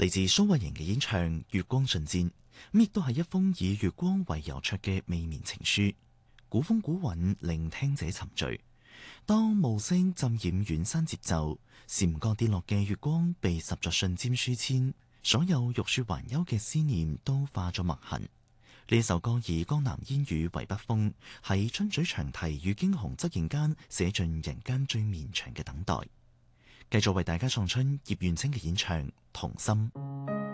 嚟自蘇慧瑩嘅演唱《月光進戰》，亦都係一封以月光為郵戳嘅未眠情書。古風古韻令聽者沉醉。當霧聲浸染遠山節奏，禪角跌落嘅月光被十座信笺書簽，所有玉雪還休嘅思念都化咗墨痕。呢首歌以江南煙雨為筆鋒，喺春水長堤與驚鴻側影間寫盡人間最綿長嘅等待。繼續為大家送出葉願清嘅演唱《童心》。